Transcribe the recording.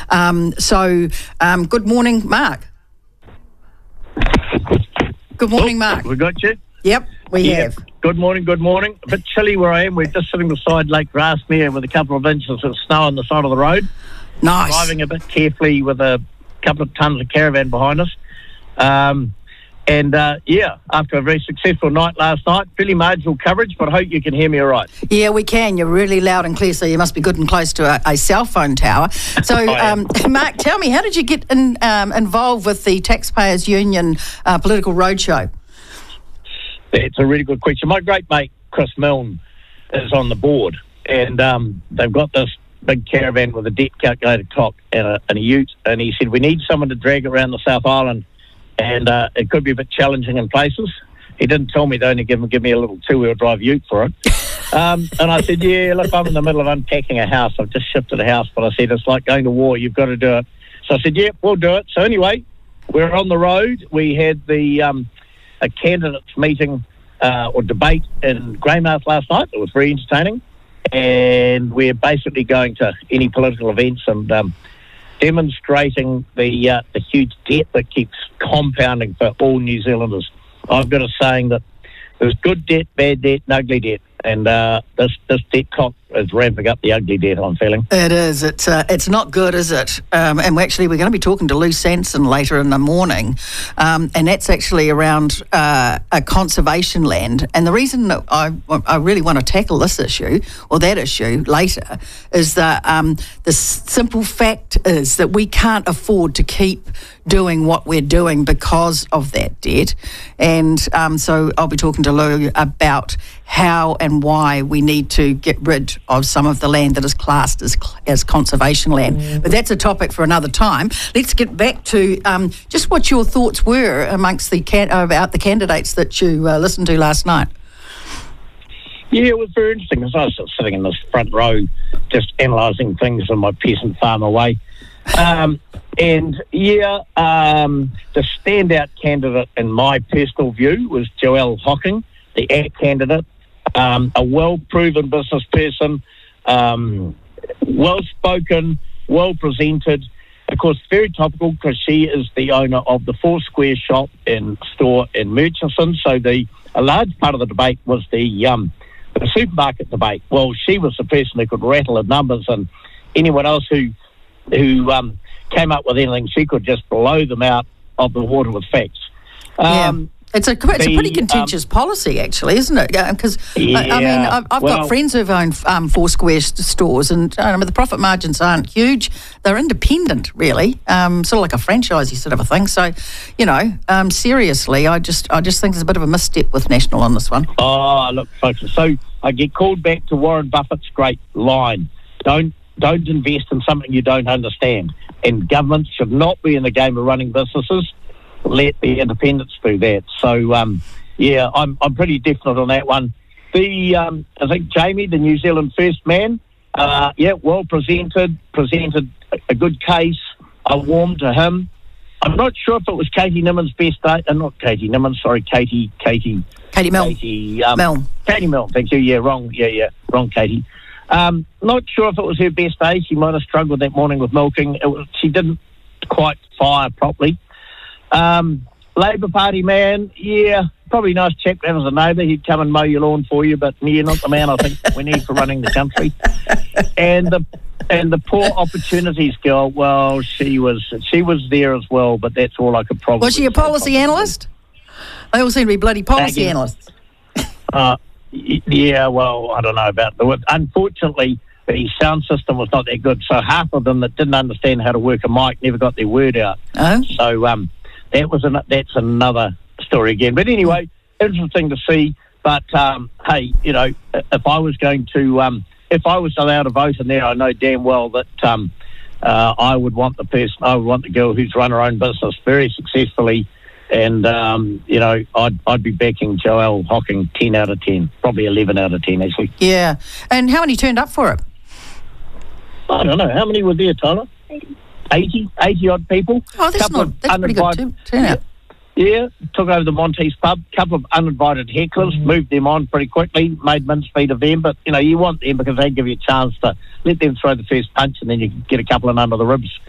Good morning, Mark. Good morning, Mark. We got you? Yep, we have. Good morning. A bit chilly where I am. We're just sitting beside Lake Grasmere with a couple of inches of snow on the side of the road. Nice. Driving a bit carefully with a couple of tons of caravan behind us. After a very successful night last night, fairly marginal coverage, but I hope you can hear me all right. Yeah, we can. You're really loud and clear, so you must be good and close to a cell phone tower. So, Mark, tell me, how did you get involved with the Taxpayers Union political roadshow? It's a really good question. My great mate, Chris Milne, is on the board, and they've got this big caravan with a debt calculator clock and a ute, and he said, we need someone to drag around the South Island, and it could be a bit challenging in places. He didn't tell me, though, to give me a little two-wheel drive ute for it. And I said, yeah, look, I'm in the middle of unpacking a house. I've just shifted a house, but I said, it's like going to war. You've got to do it. So I said, yeah, we'll do it. So anyway, we're on the road. We had a candidates meeting or debate in Greymouth last night. It was very entertaining. And we're basically going to any political events and demonstrating the huge debt that keeps compounding for all New Zealanders. I've got a saying that there's good debt, bad debt, and ugly debt. And this debt clock is ramping up the ugly debt, I'm feeling. It is. It's not good, is it? And we're going to be talking to Lou Sanson later in the morning, and that's actually around a conservation land. And the reason that I really want to tackle this issue, or that issue later, is that the simple fact is that we can't afford to keep doing what we're doing because of that debt. And so I'll be talking to Lou about how and why we need to get rid of some of the land that is classed as conservation land. But that's a topic for another time. Let's get back to just what your thoughts were amongst about the candidates that you listened to last night. Yeah, it was very interesting because I was sitting in this front row just analysing things in my peasant farmer way. The standout candidate in my personal view was Joelle Hocking, the ACT candidate, a well-proven business person, well-spoken, well-presented. Of course, very topical because she is the owner of the Four Square shop and store in Murchison. So a large part of the debate was the supermarket debate. Well, she was the person who could rattle the numbers, and anyone else who came up with anything, she could just blow them out of the water with facts. It's a pretty contentious policy, actually, isn't it? Because, I've got friends who've owned Four Square stores, and the profit margins aren't huge. They're independent, really, sort of like a franchisee sort of a thing. So, seriously, I just think there's a bit of a misstep with National on this one. Oh, look, folks, so I get called back to Warren Buffett's great line. Don't invest in something you don't understand. And governments should not be in the game of running businesses. Let the independents do that. So, I'm pretty definite on that one. I think Jamie, the New Zealand First man, well presented a good case. I warmed to him. I'm not sure if it was Katie Nimmon's best day. Not Katie Nimmin, sorry, Katie Milne. Milne. Katie Milne, thank you. Yeah, wrong. Wrong Katie. Not sure if it was her best day. She might have struggled that morning with milking. She didn't quite fire properly. Labour Party man, probably nice chap to have as a neighbour. He'd come and mow your lawn for you, but not the man I think we need for running the country. And the poor opportunities girl, well, she was there as well, but that's all I could probably. Was she a policy analyst? They all seem to be bloody policy analysts. Well, I don't know about that. Unfortunately, the sound system was not that good, so half of them that didn't understand how to work a mic never got their word out. Oh. So that's another story again. But anyway, interesting to see. But hey, if I was allowed to vote in there, I know damn well that I would want the girl who's run her own business very successfully. And, I'd be backing Joelle Hocking 10 out of 10, probably 11 out of 10, actually. Yeah. And how many turned up for it? I don't know. How many were there, Tyler? 80 odd people. Oh, that's pretty good turnout. Yeah, took over the Monty's pub. A couple of uninvited hecklers, moved them on pretty quickly, made mincemeat of them. But, you want them because they give you a chance to let them throw the first punch and then you can get a couple in under the ribs.